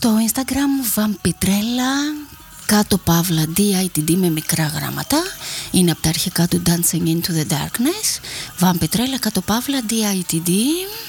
Στο Instagram Vampirella κάτω παύλα DITD με μικρά γράμματα. Είναι από τα αρχικά του Dancing into the Darkness. Vampirella κάτω παύλα DITD.